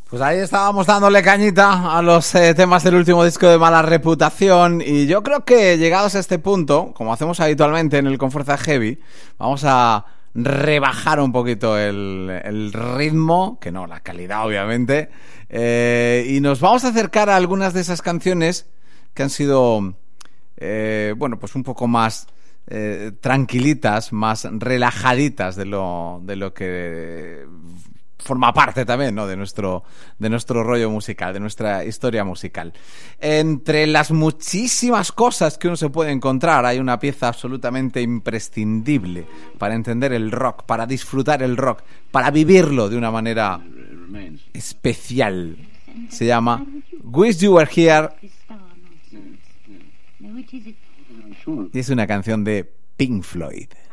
Pues ahí estábamos dándole cañita a los temas del último disco de Mala Reputación, y yo creo que llegados a este punto, como hacemos habitualmente en el Con Fuerza Heavy, vamos a rebajar un poquito el ritmo, que no, la calidad obviamente, y nos vamos a acercar a algunas de esas canciones que han sido, bueno, pues un poco más tranquilitas, más relajaditas de lo que forma parte también, ¿no?, de nuestro rollo musical, de nuestra historia musical. Entre las muchísimas cosas que uno se puede encontrar, hay una pieza absolutamente imprescindible para entender el rock, para disfrutar el rock, para vivirlo de una manera especial. Se llama Wish You Were Here, y es una canción de Pink Floyd.